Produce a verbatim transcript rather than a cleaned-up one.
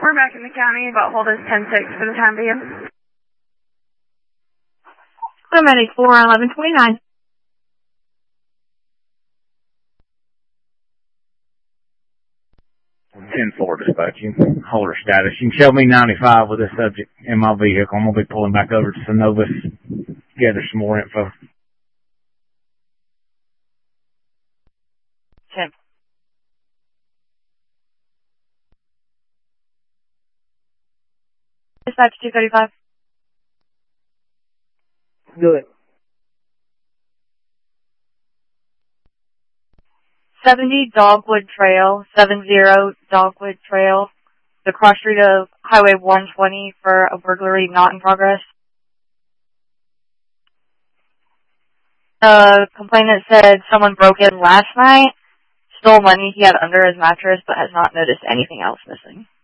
We're back in the county, but hold us ten six for the time being. Paramedic four eleven twenty-nine. ten four dispatching. Holder status. You can show me ninety-five with this subject in my vehicle. I'm going to be pulling back over to Synovus, gather some more info. ten. Dispatch two thirty-five. Do it. seventy Dogwood Trail, seventy Dogwood Trail, the cross street of Highway one twenty for a burglary not in progress. The complainant said someone broke in last night, stole money he had under his mattress, but has not noticed anything else missing.